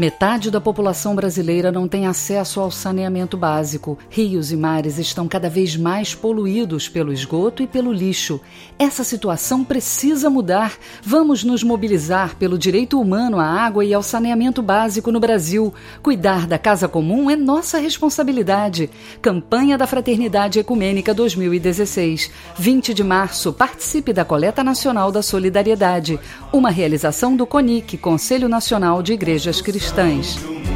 Metade da população brasileira não tem acesso ao saneamento básico. Rios e mares estão cada vez mais poluídos pelo esgoto e pelo lixo. Essa situação precisa mudar. Vamos nos mobilizar pelo direito humano à água e ao saneamento básico no Brasil. Cuidar da casa comum é nossa responsabilidade. Campanha da Fraternidade Ecumênica 2016. 20 de março, participe da Coleta Nacional da Solidariedade. Uma realização do CONIC, Conselho Nacional de Igrejas Cristãs.